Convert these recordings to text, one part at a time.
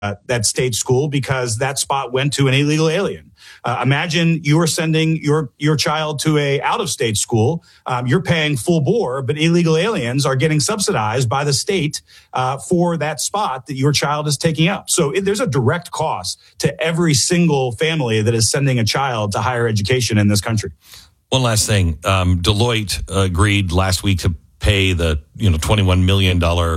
that state school because that spot went to an illegal alien. Imagine you are sending your child to a out-of-state school. You're paying full bore, but illegal aliens are getting subsidized by the state for that spot that your child is taking up. So there's a direct cost to every single family that is sending a child to higher education in this country. One last thing. Deloitte agreed last week to pay the $21 million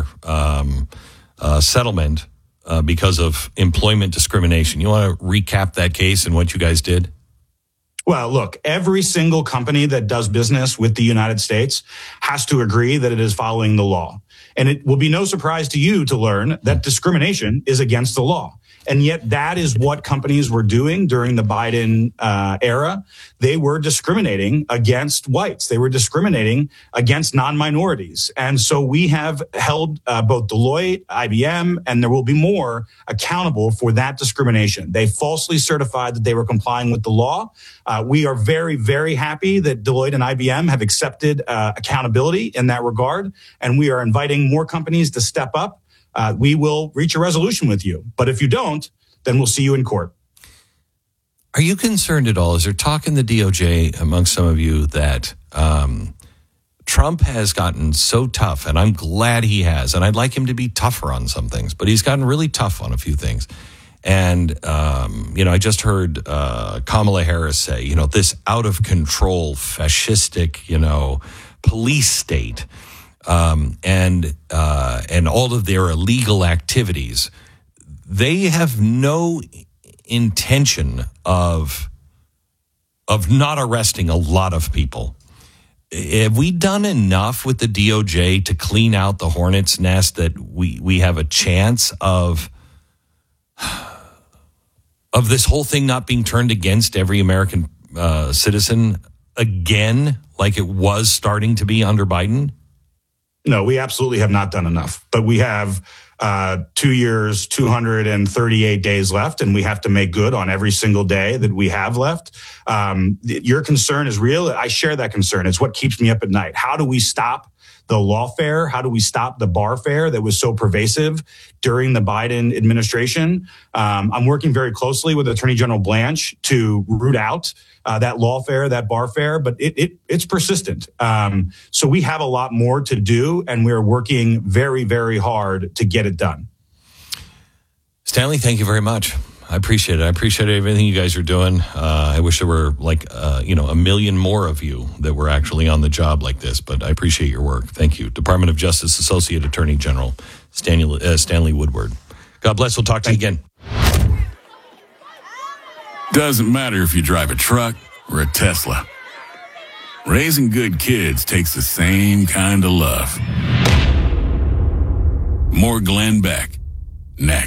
settlement because of employment discrimination. You want to recap that case and what you guys did? Well, look, every single company that does business with the United States has to agree that it is following the law. And it will be no surprise to you to learn that discrimination is against the law. And yet that is what companies were doing during the Biden era. They were discriminating against whites. They were discriminating against non-minorities. And so we have held both Deloitte, IBM, and there will be more accountable for that discrimination. They falsely certified that they were complying with the law. We are very, very happy that Deloitte and IBM have accepted accountability in that regard. And we are inviting more companies to step up. We will reach a resolution with you. But if you don't, then we'll see you in court. Are you concerned at all? Is there talk in the DOJ among some of you that Trump has gotten so tough, and I'm glad he has, and I'd like him to be tougher on some things, but he's gotten really tough on a few things. And, I just heard Kamala Harris say, this out of control, fascistic, police state, and all of their illegal activities, they have no intention of not arresting a lot of people. Have we done enough with the DOJ to clean out the hornet's nest that we have a chance of this whole thing not being turned against every American citizen again, like it was starting to be under Biden? No, we absolutely have not done enough, but we have 2 years, 238 days left, and we have to make good on every single day that we have left. Your concern is real. I share that concern. It's what keeps me up at night. How do we stop the lawfare? How do we stop the barfare that was so pervasive during the Biden administration? I'm working very closely with Attorney General Blanche to root out that lawfare, that barfare, but it's persistent. So we have a lot more to do, and we're working very, very hard to get it done. Stanley, thank you very much. I appreciate it. I appreciate everything you guys are doing. I wish there were a million more of you that were actually on the job like this, but I appreciate your work. Thank you. Department of Justice Associate Attorney General Stanley Woodward. God bless. We'll talk to you again. Doesn't matter if you drive a truck or a Tesla. Raising good kids takes the same kind of love. More Glenn Beck, next.